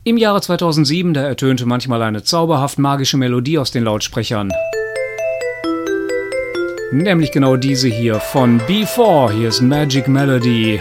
Im Jahre 2007, da ertönte manchmal eine zauberhaft magische Melodie aus den Lautsprechern. Nämlich genau diese hier von B4. Hier ist Magic Melody.